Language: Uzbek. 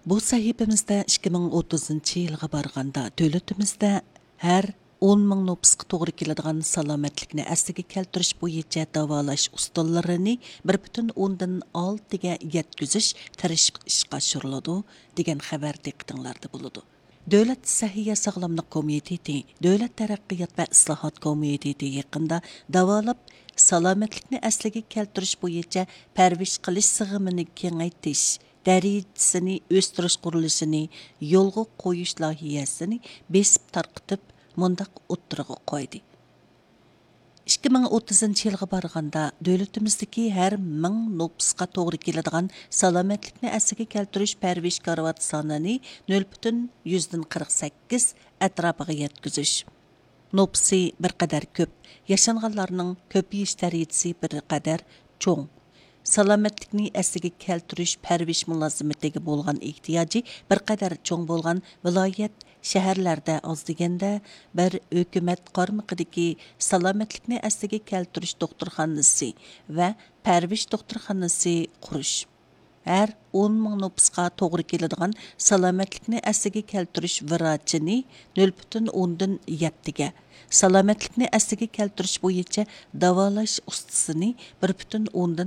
Bu sahifamizda 2030 yilga borganda davlatimizda har 10 ming nopusga to'g'ri keladigan salomatlikni asliga keltirish bo'yicha davolash usullarini 1.6 ga yetkazish tirishib ishga oshiriladi degan xabar diqqatinglarda bo'ladi. Davlat Sahiya Sog'lomlik Komiteti, Davlat taraqqiyot va islohot komiteti yaqinda davolab salomatlikni asliga keltirish bo'yicha parvish qilish sig'imini kengaytirish darajasini o'stirish qurilishini yo'lga qo'yish loyihasini besib tarqitib mundaq o'ttirg'a qo'ydi. 2030 yilga borganda davlatimizdagi har 1000 nopusga to'g'ri keladigan salomatlikni asliga keltirish parvish karvat sonini 0.48 atrofiga yetkazish. Nopusi bir qadar ko'p, yashanganlarning ko'payish darajasi bir qadar cho'ng. Salomatlikni asliga keltirish parvish mulozimatiga bo'lgan ehtiyoji bir qadar cho'ng bo'lgan viloyat shaharlarda oz deganda bir hukumat qarmog'idagi salomatlikni asliga keltirish doktorxonasi va parvish doktorxonasi qurish. Her 10 ming nopusga to'g'ri keladigan salomatlikni asliga keltirish vrachini 0.7 ga, salomatlikni asliga keltirish bo'yicha davolash ustasini 1.7